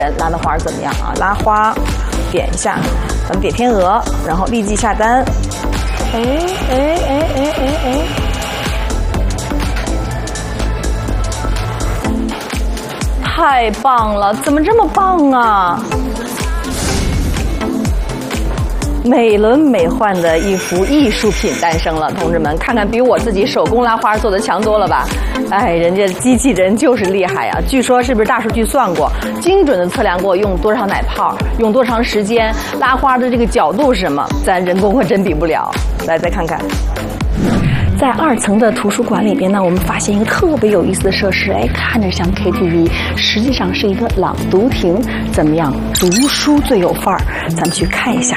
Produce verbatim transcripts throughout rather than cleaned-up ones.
拉的花怎么样啊？拉花，点一下，咱们点天鹅，然后立即下单。哎哎哎哎哎哎！太棒了，怎么这么棒啊？美轮美奂的一幅艺术品诞生了，同志们，看看比我自己手工拉花做的强多了吧？哎，人家机器人就是厉害呀！据说是不是大数据算过，精准的测量过用多少奶泡，用多长时间，拉花的这个角度是什么，咱人工可真比不了。来，再看看。在二层的图书馆里边呢，我们发现一个特别有意思的设施，哎，看着像 K T V， 实际上是一个朗读亭。怎么样？读书最有范儿，咱们去看一下。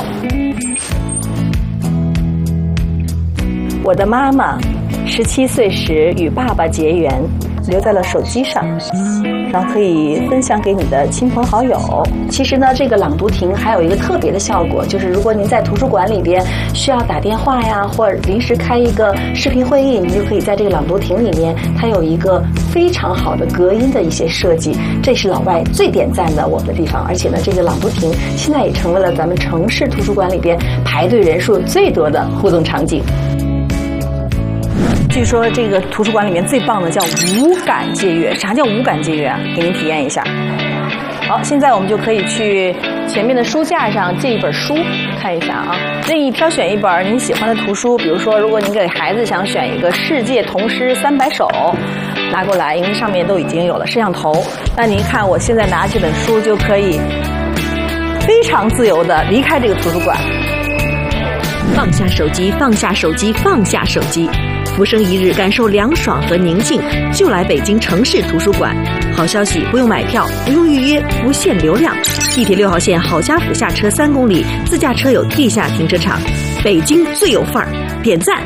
我的妈妈十七岁时与爸爸结缘，留在了手机上，然后可以分享给你的亲朋好友。其实呢，这个朗读亭还有一个特别的效果，就是如果您在图书馆里边需要打电话呀，或者临时开一个视频会议，你就可以在这个朗读亭里面，它有一个非常好的隔音的一些设计，这是老外最点赞的我们的地方。而且呢，这个朗读亭现在也成为了咱们城市图书馆里边排队人数最多的互动场景。据说这个图书馆里面最棒的叫无感借阅。啥叫无感借阅啊？给您体验一下。好，现在我们就可以去前面的书架上借一本书看一下啊。任意挑选一本您喜欢的图书，比如说，如果您给孩子想选一个《世界童诗三百首》，拿过来，因为上面都已经有了摄像头。那您看，我现在拿这本书就可以非常自由地离开这个图书馆。 放下手机，放下手机，放下手机。浮生一日，感受凉爽和宁静，就来北京城市图书馆。好消息，不用买票，不用预约，不限流量。地铁六号线郝家府下车三公里，自驾车有地下停车场。北京最有范儿，点赞。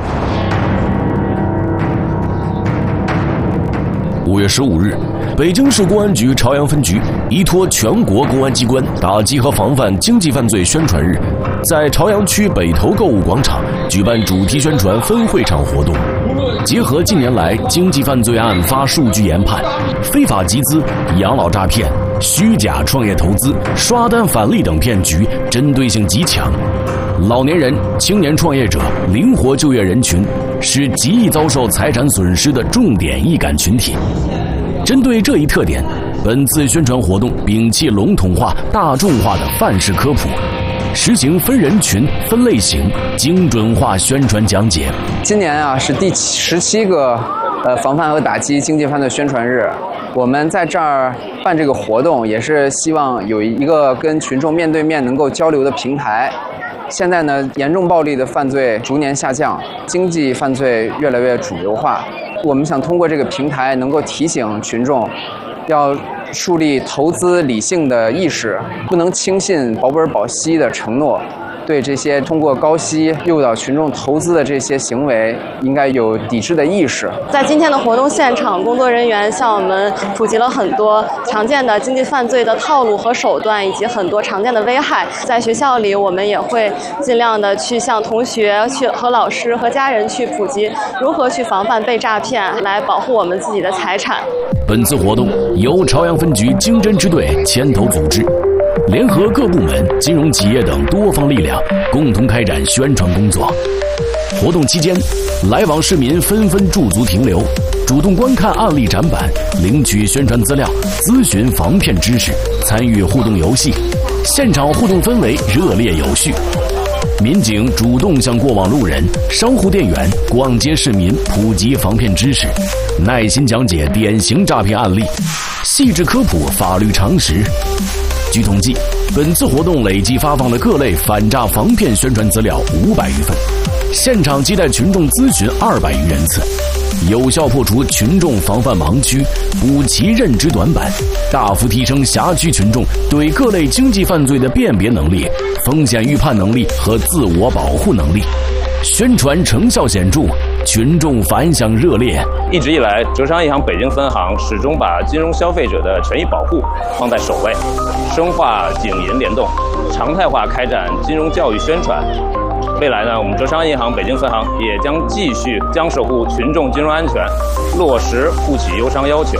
五月十五日，北京市公安局朝阳分局依托全国公安机关打击和防范经济犯罪宣传日，在朝阳区北头购物广场举办主题宣传分会场活动。结合近年来经济犯罪案发数据研判，非法集资、养老诈骗、虚假创业投资、刷单返利等骗局针对性极强，老年人、青年创业者、灵活就业人群是极易遭受财产损失的重点易感群体。针对这一特点，本次宣传活动摒弃笼统化、大众化的范式科普，实行分人群、分类型、精准化宣传讲解。 今年啊是第十七个呃防范和打击经济犯罪宣传日，我们在这儿办这个活动，也是希望有一个跟群众面对面能够交流的平台。现在呢，严重暴力的犯罪逐年下降，经济犯罪越来越主流化。我们想通过这个平台，能够提醒群众，要树立投资理性的意识，不能轻信保本保息的承诺。对这些通过高息诱导群众投资的这些行为，应该有抵制的意识。 在今天的活动现场，工作人员向我们普及了很多常见的经济犯罪的套路和手段，以及很多常见的危害。在学校里，我们也会尽量的去向同学、去和老师和家人去普及如何去防范被诈骗，来保护我们自己的财产。 本次活动由朝阳分局经侦支队牵头组织，联合各部门、金融企业等多方力量，共同开展宣传工作。活动期间，来往市民纷纷驻足停留，主动观看案例展板，领取宣传资料，咨询防骗知识，参与互动游戏。现场互动氛围热烈有序。民警主动向过往路人、商户店员、逛街市民普及防骗知识，耐心讲解典型诈骗案例，细致科普法律常识。据统计，本次活动累计发放了各类反诈防骗宣传资料五百余份，现场接待群众咨询二百余人次，有效破除群众防范盲区，补齐认知短板，大幅提升辖区群众对各类经济犯罪的辨别能力、风险预判能力和自我保护能力，宣传成效显著，群众反响热烈。 一直以来，浙商银行北京分行始终把金融消费者的权益保护放在首位，深化警银联动，常态化开展金融教育宣传。未来呢，我们浙商银行北京分行也将继续将守护群众金融安全，落实负起忧商要求，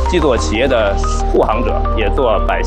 既做企业的护航者，也做百姓。